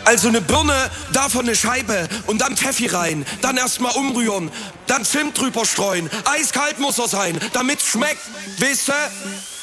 Also eine Birne, davon eine Scheibe und dann Pfeffi rein. Dann erstmal umrühren, dann Zimt drüber streuen. Eiskalt muss er sein, damit's schmeckt, weißt du?